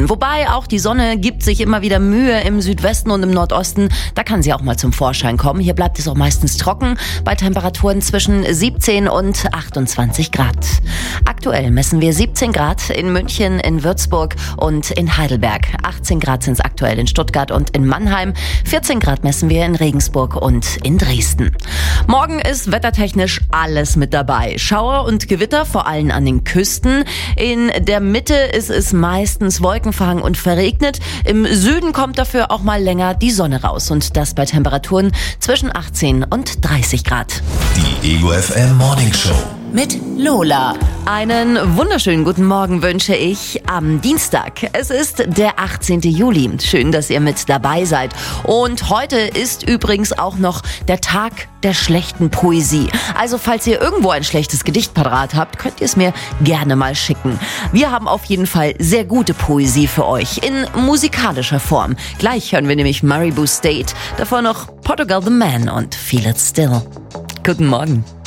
Wolken. Wobei auch die Sonne gibt sich immer wieder Mühe im Südwesten und im Nordosten. Da kann sie auch mal zum Vorschein kommen. Hier bleibt es auch meistens trocken bei Temperaturen zwischen 17 und 28 Grad. Aktuell messen wir 17 Grad in München, in Würzburg und in Heidelberg. 18 Grad sind es aktuell in Stuttgart und in Mannheim. 14 Grad messen wir in Regensburg und in Dresden. Morgen ist wettertechnisch alles mit dabei. Schauer und Gewitter, vor allem an den Küsten. In der Mitte ist es meistens wolkenverhangen und verregnet. Im Süden kommt dafür auch mal länger die Sonne raus. Und das bei Temperaturen zwischen 18 und 30 Grad. Die Ego FM Morning Show Mit Lola. Einen wunderschönen guten Morgen wünsche ich am Dienstag. Es ist der 18. Juli. Schön, dass ihr mit dabei seid. Und heute ist übrigens auch noch der Tag der schlechten Poesie. Also falls ihr irgendwo ein schlechtes Gedicht parat habt, könnt ihr es mir gerne mal schicken. Wir haben auf jeden Fall sehr gute Poesie für euch in musikalischer Form. Gleich hören wir nämlich Maribou State, davor noch Portugal the Man und Feel It Still. Guten Morgen.